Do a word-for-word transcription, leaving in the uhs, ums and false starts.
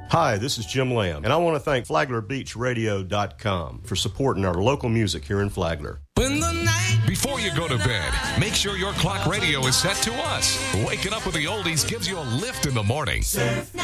Hi, this is Jim Lamb, and I want to thank Flagler Beach Radio dot com for supporting our local music here in Flagler. When the night Before you go to bed, make sure your clock radio is set to us. Waking up with the oldies gives you a lift in the morning.